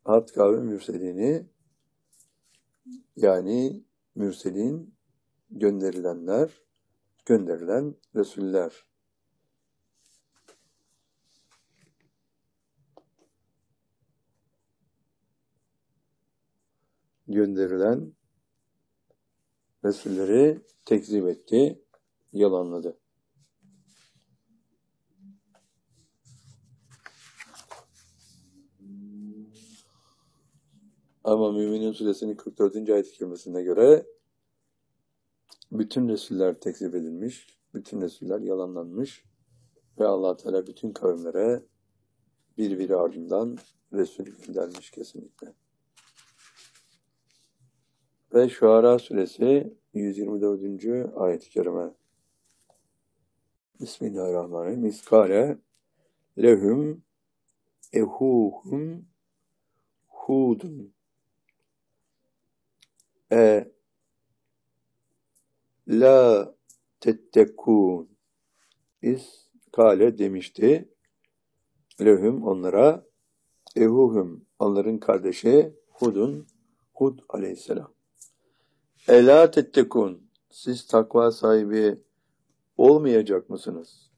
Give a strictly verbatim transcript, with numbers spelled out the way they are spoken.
Hatka ve mürselini, yani mürselin, gönderilenler, gönderilen Resuller. Gönderilen Resulleri tekzip etti, yalanladı. Ama Mü'minin Suresinin kırk dördüncü ayet-i kerimesine göre bütün Resuller tekzip edilmiş, bütün Resuller yalanlanmış ve Allah Teala bütün kavimlere birbiri ardından Resul göndermiş kesinlikle. Ve Şuara Suresi yüz yirmi dördüncü ayet-i kerime. Bismillahirrahmanirrahim. İskale lehum ehuhum hudun e la tettekûn. İskale demişti. Lehum onlara, ehuhum onların kardeşi Hudun, Hud aleyhisselam. Ela tettekûn. Siz takva sahibi olmayacak mısınız?